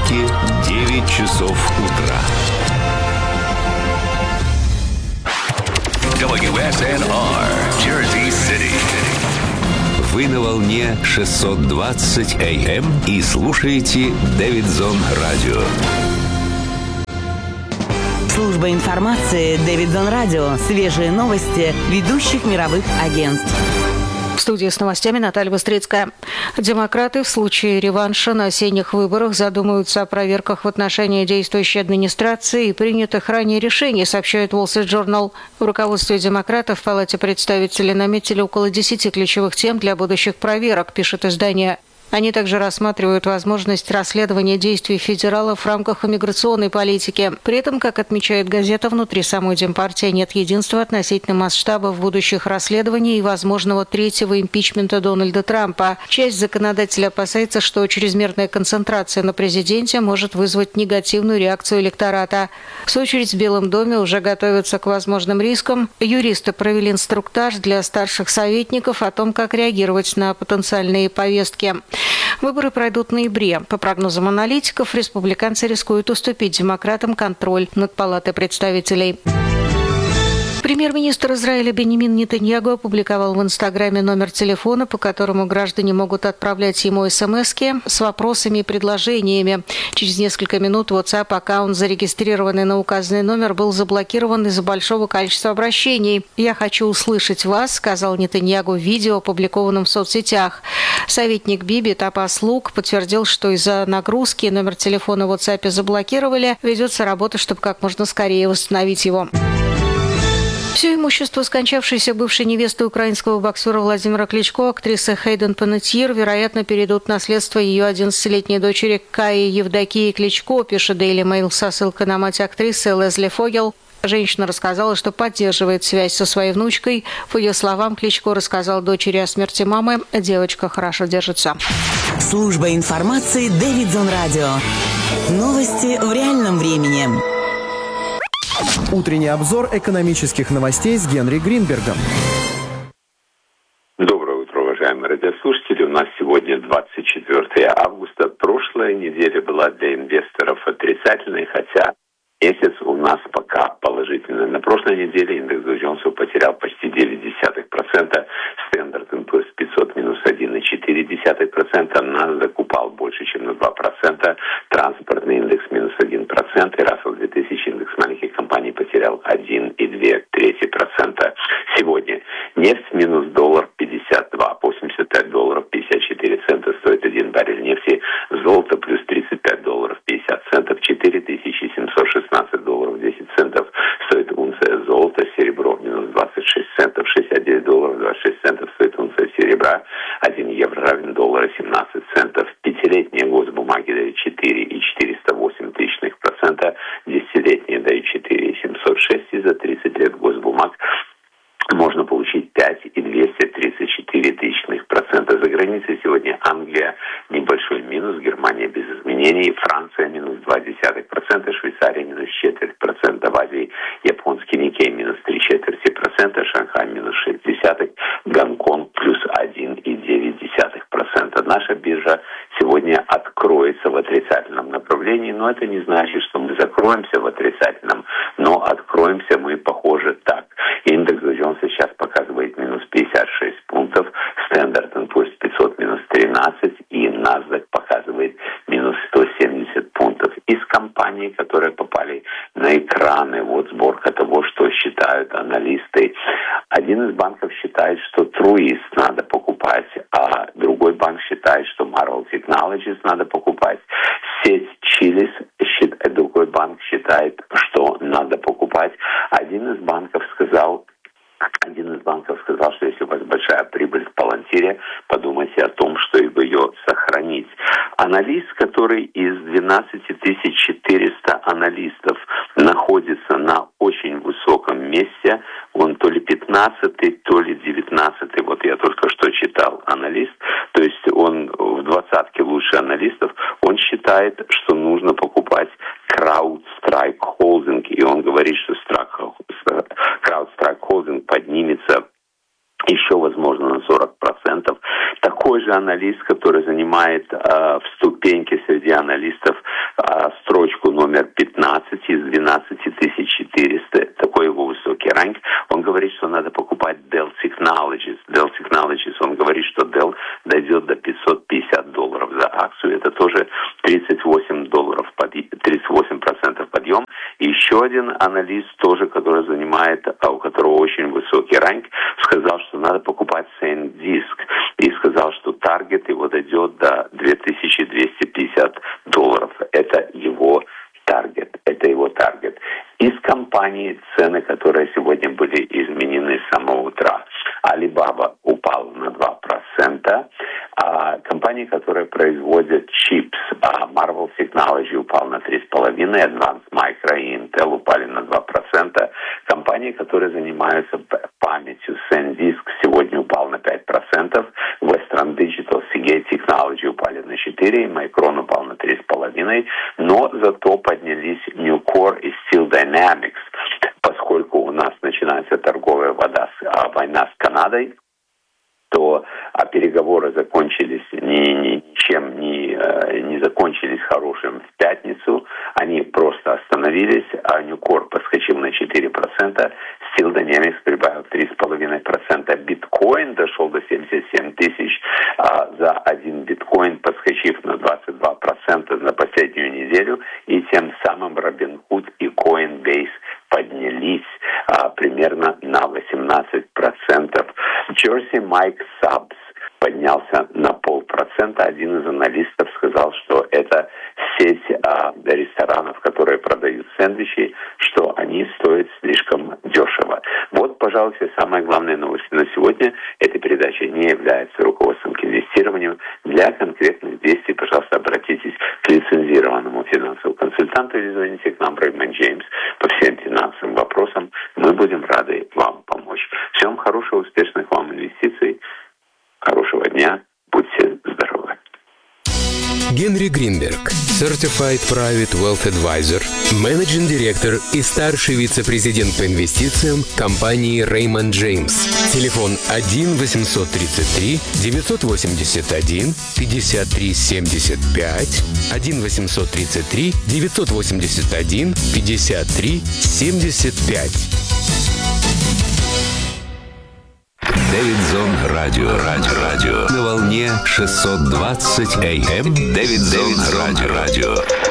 Нью-Йорке 9 часов утра. WSNR, Jersey City. Вы на волне 620 AM и слушаете Дэвидсон Радио. Служба информации Дэвидсон Радио. Свежие новости ведущих мировых агентств. В студии с новостями Наталья Быстрицкая. Демократы в случае реванша на осенних выборах задумаются о проверках в отношении действующей администрации и принятых ранее решений, сообщает Wall Street Journal. В руководстве демократов в Палате представителей наметили около 10 ключевых тем для будущих проверок, пишет издание. Они также рассматривают возможность расследования действий федералов в рамках иммиграционной политики. При этом, как отмечает газета, внутри самой Демпартии нет единства относительно масштабов будущих расследований и возможного третьего импичмента Дональда Трампа. Часть законодателей опасается, что чрезмерная концентрация на президенте может вызвать негативную реакцию электората. В свою очередь, в Белом доме уже готовятся к возможным рискам. Юристы провели инструктаж для старших советников о том, как реагировать на потенциальные повестки. Выборы пройдут в ноябре. По прогнозам аналитиков, республиканцы рискуют уступить демократам контроль над Палатой представителей. Премьер-министр Израиля Беньямин Нетаньяху опубликовал в Инстаграме номер телефона, по которому граждане могут отправлять ему смски с вопросами и предложениями. Через несколько минут WhatsApp-аккаунт, зарегистрированный на указанный номер, был заблокирован из-за большого количества обращений. «Я хочу услышать вас», — сказал Нетаньяху в видео, опубликованном в соцсетях. Советник Биби Тапас Лук подтвердил, что из-за нагрузки номер телефона в WhatsApp заблокировали. Ведется работа, чтобы как можно скорее восстановить его. Все имущество скончавшейся бывшей невесты украинского боксера Владимира Кличко, актрисы Хейден Панеттьер, вероятно, перейдут в наследство ее 11-летней дочери Каи Евдокии Кличко, пишет Daily Mail со ссылкой на мать актрисы Лезли Фогел. Женщина рассказала, что поддерживает связь со своей внучкой. По ее словам, Кличко рассказал дочери о смерти мамы. Девочка хорошо держится. Служба информации Дэвидсон Радио. Новости в реальном времени. Утренний обзор экономических новостей с Генри Гринбергом. Доброе утро, уважаемые радиослушатели. У нас сегодня 24 августа. Прошлая неделя была для инвесторов отрицательной, хотя месяц у нас пока положительный. На прошлой неделе индекс Dow Jones потерял почти 0,9%, Standard & Poor's 500 минус 1,4%, NASDAQ упал больше, чем на 2%, транспортный индекс минус 1%, и Russell 2000 индекс маленьких компаний потерял 1,2%. Сегодня нефть минус $1.52, $85.54 стоит 1 баррель нефти, золото плюс $35.50, 4716 долларов 10 центов стоит унция золота, серебро минус 26 центов, $69.26 стоит унция серебра, 1 евро равен $1.17, пятилетние госбумаги дают 4,408%, десятилетние дают 4,706, и за 30 лет госбумаг можно получить 5,234%. За границей сегодня Англия небольшой минус, Германия без изменений, Франция минус 0,2%, Швейцария минус 0,4%, в Азии японский Никей минус 0,75%, Шанхай минус 0,6%, Гонконг плюс 1,9%. Наша биржа сегодня откроется в отрицательном направлении, но это не значит, что мы закроемся в отрицательном, но откроемся мы, похоже, так. Индекс Dow Jones сейчас показывает минус 56 пунктов, Standard & Poor's 500 минус 13 и NASDAQ показывает минус 170 пунктов. Из компаний, которые попали на экраны, вот сборка того, что считают аналисты. Один из банков считает, что Truist надо покупать, а другой банк считает, что Marvell Technologies надо покупать. Сеть Chili's, другой банк считает, что надо покупать. Один из банков сказал, что если у вас большая прибыль в Палантире, подумайте о том, чтобы ее сохранить. Аналист, который из 12 400 аналистов находится на очень высоком месте, он то ли 15-й, то ли 19-й, вот я только что читал аналист, то есть он в 20-ке лучших аналистов, он считает, что нужно покупать CrowdStrike Holding, и он говорит, что CrowdStrike Holding поднимется еще, возможно, на 40%. Такой же аналист, который занимает в ступеньке среди аналистов строчку номер 15 из 12400, такой его высокий ранг. Он говорит, что надо покупать Dell Technologies. Dell Technologies, он говорит, что Dell дойдет до $550 за акцию. Это тоже $38 подъем. И еще один аналист, тоже, который занимает, у которого очень высокий ранг, сказал, что надо покупать SanDisk. И сказал, что таргет его дойдет до $2250. Это его таргет. Из компаний, цены, которые сегодня были изменены с самого утра. Alibaba упал на 2%. Компании, которые производят чипс, Marvell Technology упал на 3,5%, Advanced Micro и Intel упали на 2%. Компании, которые занимаются памятью, SanDisk сегодня упал на 5%. Western Digital, Seagate Technology упали на 4%, Micron упал на 3,5%. Но зато поднялись Nucor и Steel Dynamics, поскольку у нас начинается торговая война с Канадой, то переговоры закончились ничем не закончились хорошим в пятницу. Они просто остановились, а Nucor подскочил на 4%, Steel Dynamics прибавил 3,5%. Биткоин дошел до 77 тысяч за один биткоин, подскочив на 22% за последнюю неделю, и тем самым Robinhood и Coinbase поднялись примерно на 18%. Jersey Mike Subs поднялся на 0,5%. Один из аналистов сказал, что это сеть ресторанов, которые продают сэндвичи, что они стоят слишком дешево. Вот, пожалуй, все самые главные новости на сегодня. Эта передача не является руководством к инвестированию. Для конкретных действий, пожалуйста, обратитесь к лицензированному финансовому консультанту или звоните к нам, Raymond James, по всем финансовым вопросам. Мы будем рады вам помочь. Всем хорошего, успешных вам инвестиций. Хорошего дня. Будьте здоровы. Генри Гринберг, Certified Private Wealth Advisor, Managing Director и старший вице-президент по инвестициям компании Raymond James. Телефон 1-833-981-53-75, 1-833-981-53-75. Дэвидзон Радио. На волне 620 АМ. Дэвидзон Радио.